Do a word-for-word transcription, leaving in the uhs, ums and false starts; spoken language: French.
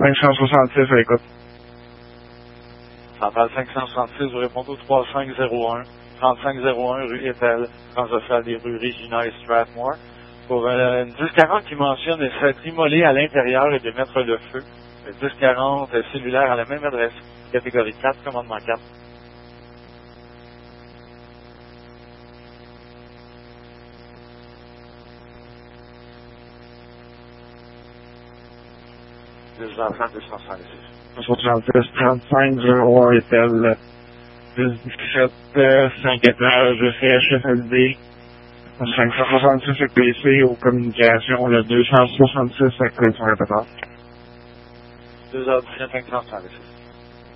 cinq cent soixante-six, à l'écoute. Centrale cinq cent soixante-six, vous répondez au trois cinq zéro un, trente-cinq zéro un rue Etel, transversale des rues Regina et Strathmore. Pour euh, une dix quarante qui mentionne s'être immolé à l'intérieur et de mettre le feu. Le dix quarante cellulaire à la même adresse, catégorie quatre, commandement quatre. deux cent trente, deux cent soixante-six. soixante-six, trente-cinq zéro un Etel, dix dix-sept, cinq étages, C H F L D. cinq cent soixante-six avec P C aux communications, le deux cent soixante-six avec le son répéteur. deux heures dix-sept, cinq cent soixante-six.